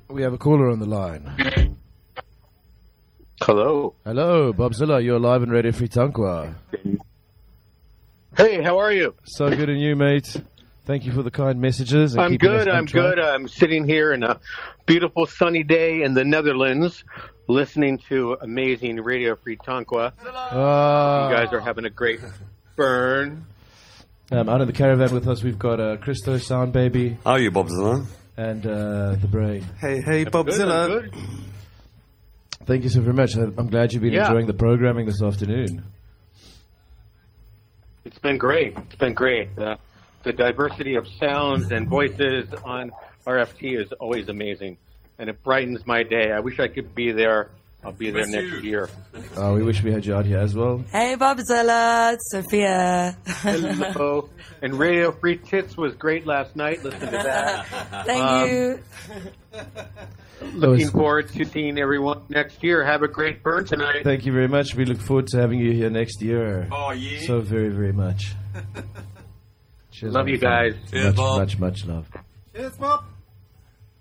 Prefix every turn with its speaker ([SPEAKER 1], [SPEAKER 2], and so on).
[SPEAKER 1] We have a caller on the line.
[SPEAKER 2] Hello.
[SPEAKER 1] Hello, Bobzilla. You're live on Radio Free Tankwa.
[SPEAKER 2] Hey, how are you?
[SPEAKER 1] So good in you, mate. Thank you for the kind messages. And
[SPEAKER 2] I'm good. I'm good. I'm sitting here in a beautiful sunny day in the Netherlands, listening to amazing Radio Free Tankwa. You guys are having a great burn.
[SPEAKER 1] Out in the caravan with us, we've got Christo, Sound Baby.
[SPEAKER 3] How are you, Bobzilla?
[SPEAKER 1] And the Brain.
[SPEAKER 3] Hey, Bobzilla.
[SPEAKER 1] Thank you so very much. I'm glad you've been enjoying the programming this afternoon.
[SPEAKER 2] It's been great. It's been great. The diversity of sounds and voices on RFT is always amazing, and it brightens my day. I wish I could be there. I'll be there next year.
[SPEAKER 1] We wish we had you out here as well.
[SPEAKER 4] Hey, Bobzilla, it's Sophia.
[SPEAKER 2] Hello. And Radio Free Tits was great last night. Listen to that.
[SPEAKER 4] Thank you.
[SPEAKER 2] Looking forward to seeing everyone next year. Have a great burn tonight.
[SPEAKER 1] Thank you very much. We look forward to having you here next year.
[SPEAKER 3] Oh, yeah.
[SPEAKER 1] So very, very much.
[SPEAKER 2] Cheers, love you guys.
[SPEAKER 3] Cheers,
[SPEAKER 1] much love.
[SPEAKER 3] Cheers, Bob.